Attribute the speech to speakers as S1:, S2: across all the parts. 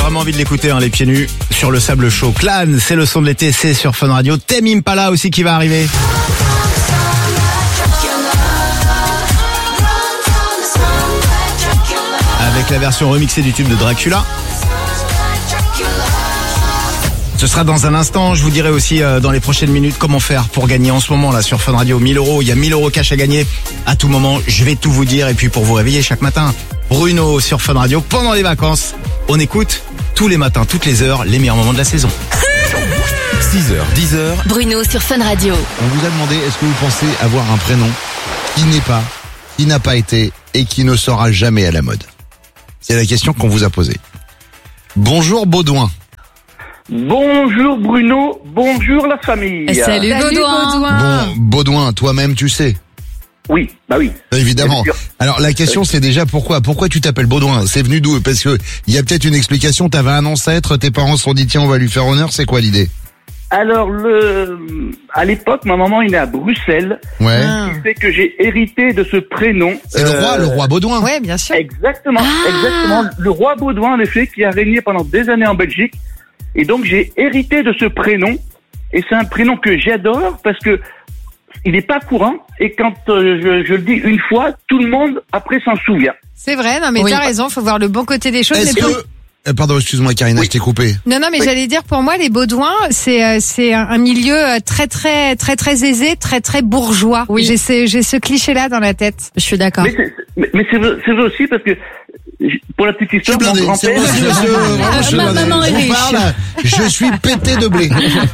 S1: vraiment envie de l'écouter, les pieds nus sur le sable chaud. Clan, c'est le son de l'été, c'est sur Fun Radio. Tame Impala aussi qui va arriver. Avec la version remixée du tube de Dracula. Ce sera dans un instant. Je vous dirai aussi dans les prochaines minutes comment faire pour gagner en ce moment là sur Fun Radio 1000 €. Il y a 1000 € cash à gagner à tout moment. Je vais tout vous dire et puis pour vous réveiller chaque matin. Bruno sur Fun Radio pendant les vacances. On écoute tous les matins, toutes les heures, les meilleurs moments de la saison.
S2: 6h, 10h.
S3: Bruno sur Fun Radio.
S2: On vous a demandé, est-ce que vous pensez avoir un prénom qui n'a pas été et qui ne sera jamais à la mode? C'est la question qu'on vous a posée. Bonjour Baudouin.
S4: Bonjour Bruno, bonjour la famille.
S3: Salut Baudouin.
S2: Bon, Baudouin, toi-même tu sais.
S4: Oui, bah oui.
S2: Évidemment. Alors la question c'est déjà pourquoi tu t'appelles Baudouin? C'est venu d'où? Parce que il y a peut-être une explication, t'avais un ancêtre, tes parents se sont dit tiens on va lui faire honneur, c'est quoi l'idée?
S4: Alors à l'époque, ma maman est née à Bruxelles.
S2: Ouais.
S4: Ce qui fait que j'ai hérité de ce prénom.
S2: C'est le roi Baudouin.
S5: Ouais, bien sûr.
S4: Exactement. Le roi Baudouin, en effet, qui a régné pendant des années en Belgique. Et donc j'ai hérité de ce prénom. Et c'est un prénom que j'adore parce que il n'est pas courant. Et quand je le dis une fois, tout le monde après s'en souvient.
S5: C'est vrai, non mais t'as raison, faut voir le bon côté des choses.
S2: Est-ce que... Pardon, excuse-moi Karina, je t'ai coupé.
S5: Non, mais j'allais dire pour moi les Baudouins, c'est un milieu très aisé, très bourgeois. Oui. J'ai ce cliché-là dans la tête. Je suis d'accord.
S4: Mais c'est vrai aussi parce que pour la petite histoire, mon grand-père.
S3: Ma maman est riche.
S2: Je suis pété de blé.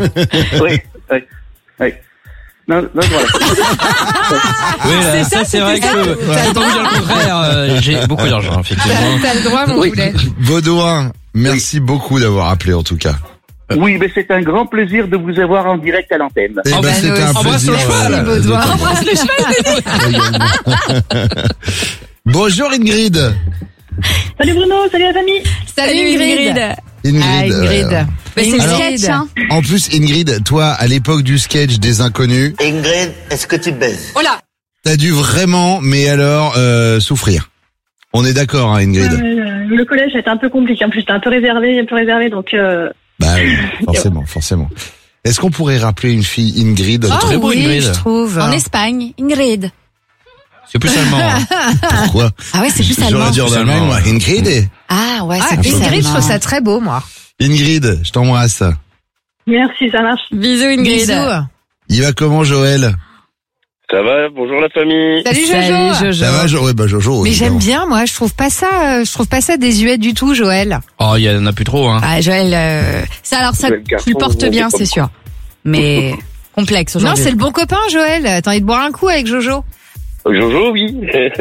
S4: Oui. Non, voilà.
S6: Oui, ça c'est vrai que tant que dire le contraire, j'ai beaucoup d'argent, effectivement.
S5: T'as le droit, mon poulet.
S2: Baudouin, merci beaucoup d'avoir appelé en tout cas.
S4: Oui, mais c'est un grand plaisir de vous avoir en direct à l'antenne.
S2: Eh ben, c'était un plaisir.
S5: Embrasse le cheval.
S2: Bonjour Ingrid.
S7: Salut Bruno, salut la famille.
S5: Salut Ingrid.
S2: Ingrid.
S5: Mais c'est le sketch, hein.
S2: En plus, Ingrid, toi, à l'époque du sketch des Inconnus.
S8: Ingrid, est-ce que tu baises?
S5: Oh là.
S2: T'as dû vraiment, mais alors, souffrir. On est d'accord, hein, Ingrid?
S7: Le collège a été un peu compliqué. En plus, j'étais un peu réservé, donc...
S2: Bah oui, forcément. Est-ce qu'on pourrait rappeler une fille Ingrid?
S6: Très beau,
S5: oui,
S6: Ingrid.
S5: je trouve.
S3: En Espagne, Ingrid.
S6: C'est plus allemand.
S2: Pourquoi?
S3: Ah ouais, c'est plus allemand.
S2: J'aurais dit en allemand, moi. Ingrid.
S3: Ah ouais, c'est plus
S5: Ingrid, je
S3: allemand.
S5: trouve ça très beau, moi.
S2: Ingrid, je t'embrasse.
S7: Merci, ça marche.
S3: Bisous Ingrid.
S5: Bisous.
S2: Il va comment, Joël?
S4: Ça va, bonjour la famille.
S5: Salut Jojo.
S2: Ça va, Jojo?
S5: Mais
S2: évidemment.
S5: j'aime bien, moi. Je trouve pas ça désuet du tout, Joël.
S6: Oh, il y en a plus trop, hein.
S3: Ah Joël, ça
S4: Joël Garçon,
S3: tu le portes
S4: bon,
S3: bien,
S4: c'est
S3: c'est sûr. Mais complexe
S5: Non,
S3: aujourd'hui.
S5: c'est le bon copain, Joël. T'as envie de boire un coup avec Jojo?
S4: Jojo, oui.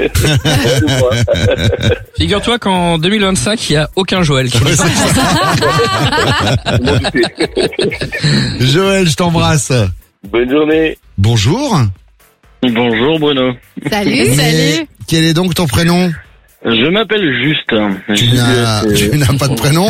S6: Figure-toi qu'en 2025, il y a aucun Joël qui est
S2: Joël, je t'embrasse.
S4: Bonne journée.
S2: Bonjour.
S4: Bonjour Bruno.
S5: Salut.
S2: Mais quel est donc ton prénom?
S4: Je m'appelle Justin.
S2: Tu n'as pas de prénom?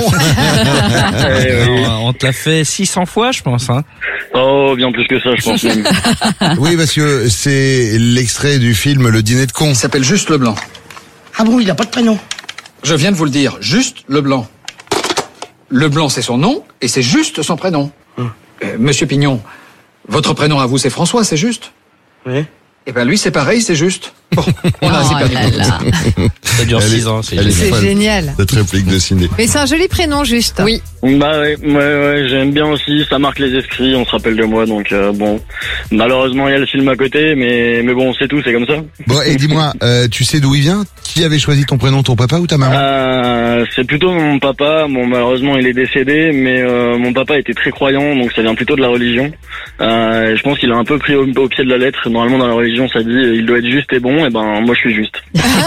S6: On te l'a fait 600 fois, je pense, hein.
S4: Oh, bien plus que ça, je pense même.
S2: Oui, parce que c'est l'extrait du film Le Dîner de cons.
S9: Il s'appelle Juste Leblanc. Ah bon, il n'a pas de prénom? Je viens de vous le dire, Juste Leblanc. Leblanc, c'est son nom, et c'est juste son prénom. Monsieur Pignon, votre prénom à vous, c'est François, c'est juste?
S4: Oui.
S9: Eh ben lui, c'est pareil, c'est juste. Bon, on a assez perdu.
S6: Ça dure 6 ans, c'est
S2: elle est
S6: génial.
S5: C'est
S2: folle,
S5: génial.
S2: cette réplique de ciné.
S5: Mais c'est un joli prénom, juste.
S3: Oui.
S4: Bah ouais, j'aime bien aussi, ça marque les esprits, on se rappelle de moi, donc bon. Malheureusement, il y a le film à côté, mais bon, c'est tout, c'est comme ça.
S2: Bon, et dis-moi, tu sais d'où il vient? Qui avait choisi ton prénom, ton papa ou ta maman?
S4: C'est plutôt mon papa, bon malheureusement il est décédé, mais mon papa était très croyant, donc ça vient plutôt de la religion. Je pense qu'il a un peu pris au pied de la lettre, normalement dans la religion ça dit il doit être juste et bon, et ben moi je suis juste.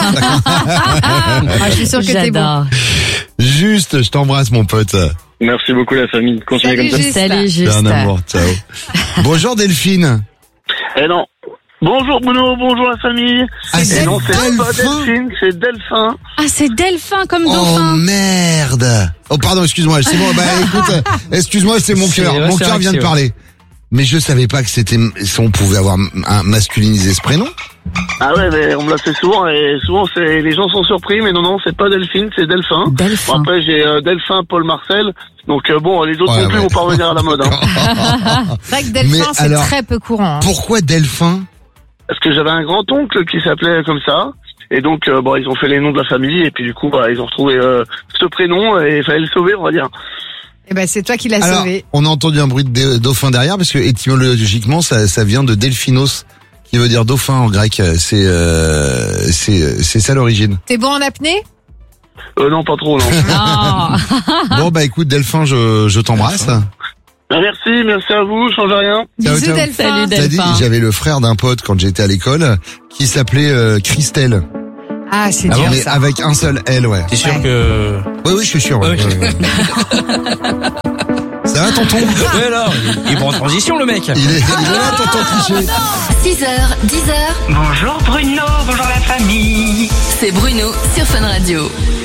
S5: Je suis sûre que t'es bon.
S3: J'adore.
S2: Juste, je t'embrasse mon pote.
S4: Merci beaucoup la famille, continuez
S5: Salut,
S4: comme ça.
S5: Juste.
S3: Salut
S2: C'est
S3: Juste.
S2: un amour, ciao. Bonjour Delphine.
S4: Eh non. Bonjour Bruno, bonjour la famille.
S2: Ah, c'est
S4: non, c'est pas
S2: Delphin.
S4: Delphine, c'est Delphin.
S3: Ah c'est Delphin comme
S2: Oh
S3: dauphin.
S2: merde. Oh pardon, excuse-moi, c'est bon, bah écoute, excuse-moi, c'est mon cœur. Mon cœur vient de parler. Mais je savais pas que c'était, on pouvait avoir masculinisé ce prénom.
S10: Ah ouais, mais on me l'a fait souvent et souvent les gens sont surpris, mais non, c'est pas Delphine, c'est Delphin.
S3: Delphin.
S10: Bon, après j'ai Delphin, Paul Marcel, donc bon, les autres non plus vont pas revenir à la mode. Hein.
S5: C'est vrai que Delphin, c'est très peu courant. Hein.
S2: Pourquoi Delphin?
S10: Parce que j'avais un grand-oncle qui s'appelait comme ça, et donc ils ont fait les noms de la famille, et puis du coup ils ont retrouvé ce prénom, et il fallait le sauver, on va dire.
S5: Eh ben c'est toi qui l'as sauvé.
S2: On a entendu un bruit de dauphin derrière, parce que étymologiquement ça vient de Delphinos, qui veut dire dauphin en grec. C'est ça l'origine.
S5: T'es bon en apnée?
S10: Non, pas trop, non.
S2: Bon, bah écoute, Delphin, je t'embrasse.
S10: Merci à vous, changez rien.
S5: Bisous Delphin.
S3: Salut Delphin.
S2: J'avais le frère d'un pote quand j'étais à l'école qui s'appelait Christelle.
S5: Ah, c'est dur
S2: mais
S5: ça.
S2: avec un seul L, ouais.
S6: T'es sûr que...
S2: Oui, je suis sûr. Ouais. Ça va, tonton?
S6: Ouais, alors, il prend en transition, le mec.
S2: Il est là, tonton cliché.
S11: 6h, 10h.
S12: Bonjour Bruno, bonjour la famille.
S11: C'est Bruno sur Fun Radio.